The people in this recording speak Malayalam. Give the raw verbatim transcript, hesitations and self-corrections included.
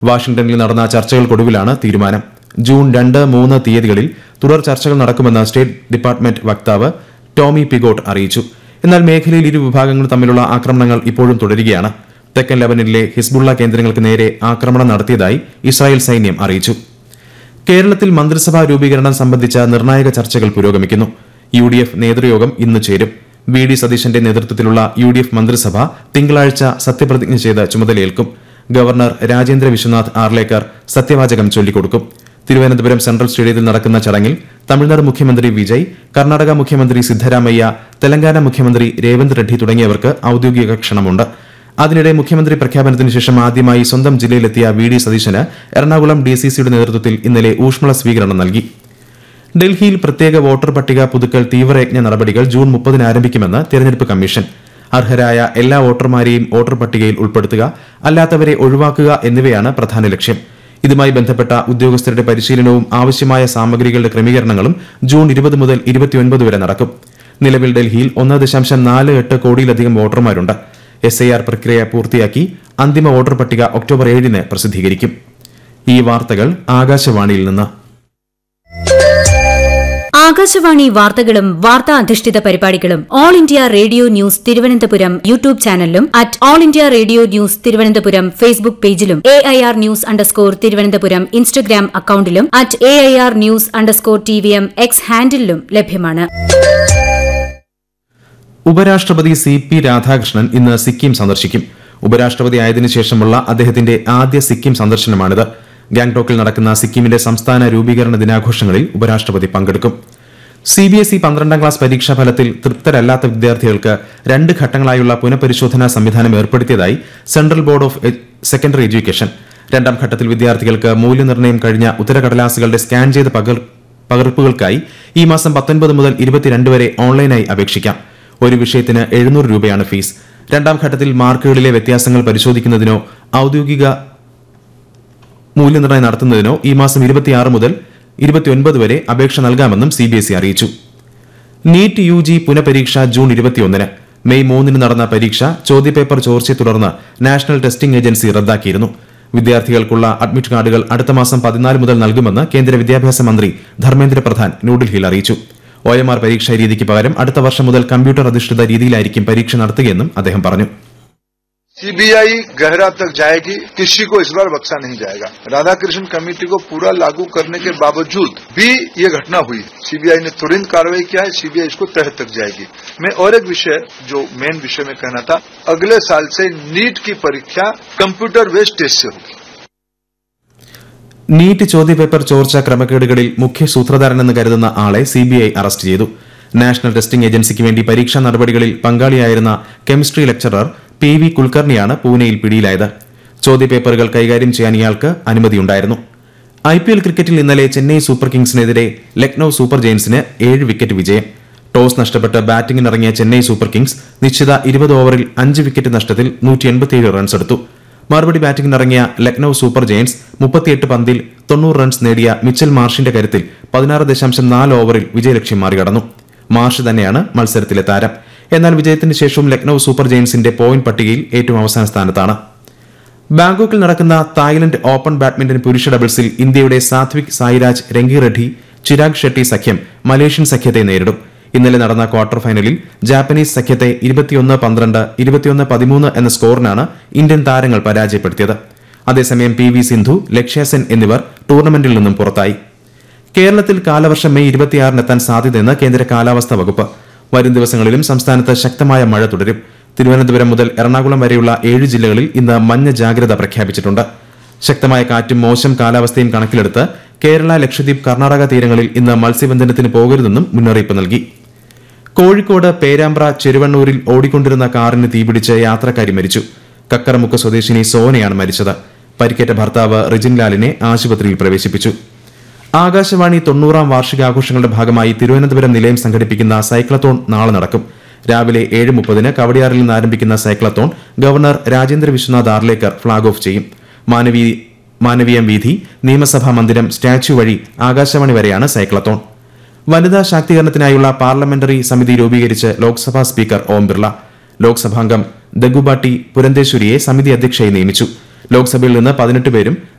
വാഷിംഗ്ടണിൽ നടന്ന ചർച്ചകൾക്കൊടുവിലാണ് തീരുമാനം. ജൂൺ രണ്ട് മൂന്ന് തീയതികളിൽ തുടർ ചർച്ചകൾ നടക്കുമെന്ന് സ്റ്റേറ്റ് ഡിപ്പാർട്ട്മെന്റ് വക്താവ് ടോമി പിഗോട്ട് അറിയിച്ചു. എന്നാൽ മേഖലയിൽ ഇരു വിഭാഗങ്ങൾ തമ്മിലുള്ള ആക്രമണങ്ങൾ ഇപ്പോഴും തുടരുകയാണ്. തെക്കൻ ലെബനനിലെ ഹിസ്ബുള്ള കേന്ദ്രങ്ങൾക്ക് നേരെ ആക്രമണം നടത്തിയതായി ഇസ്രായേൽ സൈന്യം അറിയിച്ചു. കേരളത്തിൽ മന്ത്രിസഭാ രൂപീകരണം സംബന്ധിച്ച നിർണായക ചർച്ചകൾ പുരോഗമിക്കുന്നു. യു ഡി എഫ് നേതൃയോഗം ഇന്ന് ചേരും. വി ഡി സതീശന്റെ നേതൃത്വത്തിലുള്ള യു ഡി എഫ് മന്ത്രിസഭ തിങ്കളാഴ്ച സത്യപ്രതിജ്ഞ ചെയ്ത് ചുമതലയേൽക്കും. ഗവർണർ രാജേന്ദ്ര വിശ്വനാഥ് ആർലേക്കർ സത്യവാചകം ചൊല്ലിക്കൊടുക്കും. തിരുവനന്തപുരം സെൻട്രൽ സ്റ്റേഡിയത്തിൽ നടക്കുന്ന ചടങ്ങിൽ തമിഴ്നാട് മുഖ്യമന്ത്രി വിജയ്, കർണാടക മുഖ്യമന്ത്രി സിദ്ധരാമയ്യ, തെലങ്കാന മുഖ്യമന്ത്രി രേവന്ത് റെഡ്ഡി തുടങ്ങിയവർക്ക് ഔദ്യോഗിക ക്ഷണമുണ്ട്. അതിനിടെ മുഖ്യമന്ത്രി പ്രഖ്യാപനത്തിന് ശേഷം ആദ്യമായി സ്വന്തം ജില്ലയിലെത്തിയ വി ഡി സതീശന് എറണാകുളം ഡി സി സിയുടെ നേതൃത്വത്തിൽ ഇന്നലെ ഊഷ്മള സ്വീകരണം നൽകി. ഡൽഹിയിൽ പ്രത്യേക വോട്ടർ പട്ടിക പുതുക്കൽ തീവ്രയജ്ഞ നടപടികൾ ജൂൺ മുപ്പതിന് ആരംഭിക്കുമെന്ന് തെരഞ്ഞെടുപ്പ് കമ്മീഷൻ. അർഹരായ എല്ലാ വോട്ടർമാരെയും വോട്ടർ പട്ടികയിൽ ഉൾപ്പെടുത്തുക, അല്ലാത്തവരെ ഒഴിവാക്കുക എന്നിവയാണ് പ്രധാന ലക്ഷ്യം. ഇതുമായി ബന്ധപ്പെട്ട ഉദ്യോഗസ്ഥരുടെ പരിശീലനവും ആവശ്യമായ സാമഗ്രികളുടെ ക്രമീകരണങ്ങളും ജൂൺ ഇരുപത് മുതൽ ഇരുപത്തിയൊൻപത് വരെ നടക്കും. നിലവിൽ ഡൽഹിയിൽ ഒന്ന് ദശാംശം നാല് എട്ട് കോടിയിലധികം വോട്ടർമാരുണ്ട്. എസ് ഐ ആർ പ്രക്രിയ പൂർത്തിയാക്കി അന്തിമ വോട്ടർ പട്ടിക ഒക്ടോബർ ഏഴിന് പ്രസിദ്ധീകരിക്കും. ഈ വാർത്തകൾ ആകാശവാണിയിൽ നിന്ന്. ആകാശവാണി വാർത്തകളും വാർത്താ അധിഷ്ഠിത പരിപാടികളും all India radio news Thiruvananthapuram YouTube ചാനലിലും at all India radio news Thiruvananthapuram Facebook പേജിലും A I R news underscore Thiruvananthapuram Instagram അക്കൌണ്ടിലും at A I R news underscore T V M X ഹാൻഡിലും ലഭ്യമാണ്. ഉപരാഷ്ട്രപതി സി പി രാധാകൃഷ്ണൻ ഇന്ന് സിക്കിം സന്ദർശിക്കും. ഉപരാഷ്ട്രപതി ആയതിനു ശേഷമുള്ള അദ്ദേഹത്തിന്റെ ആദ്യ സിക്കിം സന്ദർശനമാണിത്. ഗാംഗ്ടോക്കിൽ നടക്കുന്ന സിക്കിമിന്റെ സംസ്ഥാന രൂപീകരണ ദിനാഘോഷങ്ങളിൽ ഉപരാഷ്ട്രപതി പങ്കെടുക്കും. സി ബി എസ് ഇ പന്ത്രണ്ടാം ക്ലാസ് പരീക്ഷാ ഫലത്തിൽ തൃപ്തരല്ലാത്ത വിദ്യാർത്ഥികൾക്ക് രണ്ട് ഘട്ടങ്ങളായുള്ള പുനഃപരിശോധനാ സംവിധാനം ഏർപ്പെടുത്തിയതായി central board of secondary education. രണ്ടാം ഘട്ടത്തിൽ വിദ്യാർത്ഥികൾക്ക് മൂല്യനിർണ്ണയം കഴിഞ്ഞ ഉത്തരക്കടലാസുകളുടെ സ്കാൻ ചെയ്ത പകർപ്പുകൾക്കായി ഈ മാസം പത്തൊൻപത് മുതൽ ഇരുപത്തിരണ്ട് വരെ ഓൺലൈനായി അപേക്ഷിക്കാം. ഒരു വിഷയത്തിന് എഴുന്നൂറ് രൂപയാണ് ഫീസ്. രണ്ടാം ഘട്ടത്തിൽ മാർക്കുകളിലെ വ്യത്യാസങ്ങൾ പരിശോധിക്കുന്നതിനോ ഔദ്യോഗിക മൂല്യനിർണ്ണയം നടത്തുന്നതിനോ ഈ മാസം ഇരുപത്തിയാറ് മുതൽ ഇരുപത്തിയൊൻപത് വരെ അപേക്ഷ നൽകാമെന്നും സി ബി എസ് ഇ അറിയിച്ചു. നീറ്റ് യു ജി പുനഃപരീക്ഷ ജൂൺ ഇരുപത്തിയൊന്നിന്. മെയ് മൂന്നിന് നടന്ന പരീക്ഷ ചോദ്യപേപ്പർ ചോർച്ചയെ തുടർന്ന് നാഷണൽ ടെസ്റ്റിംഗ് ഏജൻസി റദ്ദാക്കിയിരുന്നു. വിദ്യാർത്ഥികൾക്കുള്ള അഡ്മിറ്റ് കാർഡുകൾ അടുത്ത മാസം പതിനാല് മുതൽ നൽകുമെന്ന് കേന്ദ്ര വിദ്യാഭ്യാസ മന്ത്രി ധർമ്മേന്ദ്ര പ്രധാൻ ന്യൂഡൽഹിയിൽ അറിയിച്ചു. ഒ എം ആർ പരീക്ഷാ രീതിക്ക് പകരം അടുത്ത വർഷം മുതൽ കമ്പ്യൂട്ടർ അധിഷ്ഠിത രീതിയിലായിരിക്കും പരീക്ഷ നടത്തുകയെന്നും അദ്ദേഹം പറഞ്ഞു. सीबीआई गहरा तक जाएगी, किसी को इस बार बख्शा नहीं जाएगा. राधाकृष्ण कमेटी को पूरा लागू करने के बावजूद भी ये घटना हुई. सीबीआई ने तुरंत कार्रवाई किया है. सीबीआई इसको तह तक जाएगी. मैं और एक विषय जो मेन विषय में कहना था, अगले साल से नीट की परीक्षा कंप्यूटर बेस्ड टेस्ट से होगी. നീറ്റ് ചോദ്യപേപ്പർ ചോർച്ച ക്രമക്കേടുകളിൽ മുഖ്യ സൂത്രധാരനെന്ന് കരുതുന്ന ആളെ സിബിഐ അറസ്റ്റ് ചെയ്തു. നാഷണൽ ടെസ്റ്റിംഗ് ഏജൻസിക്ക് വേണ്ടി പരീക്ഷാ നടപടികളിൽ പങ്കാളിയായിരുന്ന കെമിസ്ട്രി ലെക്ചറർ പി വി കുൽക്കർണിയാണ് പൂനെയിൽ പിടിയിലായത്. ചോദ്യപേപ്പറുകൾ കൈകാര്യം ചെയ്യാൻ ഇയാൾക്ക് അനുമതിയുണ്ടായിരുന്നു. ഐ പി എൽ ക്രിക്കറ്റിൽ ഇന്നലെ ചെന്നൈ സൂപ്പർ കിങ്സിനെതിരെ ലക്നൌ സൂപ്പർ ജയൻസിന് ഏഴ് വിക്കറ്റ് വിജയം. ടോസ് നഷ്ടപ്പെട്ട് ബാറ്റിംഗിനിറങ്ങിയ ചെന്നൈ സൂപ്പർ കിങ്സ് നിശ്ചിത ഇരുപത് ഓവറിൽ അഞ്ച് വിക്കറ്റ് നഷ്ടത്തിൽ നൂറ്റി എൺപത്തിയേഴ് റൺസ് എടുത്തു. മറുപടി ബാറ്റിംഗിനിറങ്ങിയ ലക്നൌ സൂപ്പർ ജയൻസ് മുപ്പത്തിയെട്ട് പന്തിൽ തൊണ്ണൂറ് റൺസ് നേടിയ മിച്ചൽ മാർഷിന്റെ കരുത്തിൽ പതിനാറ് ദശാംശം നാല് ഓവറിൽ വിജയലക്ഷ്യം മറികടന്നു. മാർഷ് തന്നെയാണ് മത്സരത്തിലെ താരം. എന്നാൽ വിജയത്തിന് ശേഷവും ലക്നൌ സൂപ്പർ ജയൻസിന്റെ പോയിന്റ് പട്ടികയിൽ ഏറ്റവും അവസാന സ്ഥാനത്താണ്. ബാങ്കോക്കിൽ നടക്കുന്ന തായ്ലൻഡ് ഓപ്പൺ ബാഡ്മിന്റൺ പുരുഷ ഡബിൾസിൽ ഇന്ത്യയുടെ സാത്വിക് സായിരാജ് രംഗി റെഡ്ഡി ചിരാഗ് ഷെട്ടി സഖ്യം മലേഷ്യൻ സഖ്യത്തെ നേരിടും. ഇന്നലെ നടന്ന ക്വാർട്ടർ ഫൈനലിൽ ജാപ്പനീസ് സഖ്യത്തെ ഇരുപത്തിയൊന്ന് പന്ത്രണ്ട് ഇരുപത്തിയൊന്ന് പതിമൂന്ന് എന്ന സ്കോറിനാണ് ഇന്ത്യൻ താരങ്ങൾ പരാജയപ്പെടുത്തിയത്. അതേസമയം പി വി സിന്ധു, ലക്ഷ്യ സെൻ എന്നിവർ ടൂർണമെന്റിൽ നിന്നും പുറത്തായി. കേരളത്തിൽ കാലവർഷം മെയ് ഇരുപത്തിയാറിനെത്താൻ സാധ്യതയെന്ന് കേന്ദ്ര കാലാവസ്ഥാ വകുപ്പ്. വരും ദിവസങ്ങളിലും സംസ്ഥാനത്ത് ശക്തമായ മഴ തുടരും. തിരുവനന്തപുരം മുതൽ എറണാകുളം വരെയുള്ള ഏഴ് ജില്ലകളിൽ ഇന്ന് മഞ്ഞ ജാഗ്രത പ്രഖ്യാപിച്ചിട്ടുണ്ട്. ശക്തമായ കാറ്റും മോശം കാലാവസ്ഥയും കണക്കിലെടുത്ത് കേരള, ലക്ഷദ്വീപ്, കർണാടക തീരങ്ങളിൽ ഇന്ന് മത്സ്യബന്ധനത്തിന് പോകരുതെന്നും മുന്നറിയിപ്പ് നൽകി. കോഴിക്കോട് പേരാമ്പ്ര ചെരുവണ്ണൂരിൽ ഓടിക്കൊണ്ടിരുന്ന കാറിന് തീപിടിച്ച് യാത്രക്കാരി മരിച്ചു. കക്കറമുക്ക് സ്വദേശിനി സോനയാണ് മരിച്ചത്. പരിക്കേറ്റ ഭർത്താവ് റിജിൻലാലിനെ ആശുപത്രിയിൽ പ്രവേശിപ്പിച്ചു. ആകാശവാണി തൊണ്ണൂറാം വാർഷികാഘോഷങ്ങളുടെ ഭാഗമായി തിരുവനന്തപുരം നിലയം സംഘടിപ്പിക്കുന്ന സൈക്ലത്തോൺ നാളെ നടക്കും. രാവിലെ ഏഴ് മുപ്പതിന് കവടിയാറിൽ നിന്ന് ആരംഭിക്കുന്ന cyclothon governor Rajendra Vishwanath Arlekar flag off ചെയ്യും. മാനവീയം വീഥി, നിയമസഭാ മന്ദിരം, സ്റ്റാച്യു വഴി ആകാശവാണി വരെയാണ് സൈക്ലത്തോൺ. വനിതാ ശാക്തീകരണത്തിനായുള്ള പാർലമെന്ററി സമിതി രൂപീകരിച്ച് ലോക്സഭാ സ്പീക്കർ ഓം ബിർള. ലോക്സഭാംഗം ദഗുബാട്ടി പുരന്തേശ്വരിയെ സമിതി അധ്യക്ഷയായി നിയമിച്ചു. ലോക്സഭയിൽ നിന്ന് പതിനെട്ട് പേരും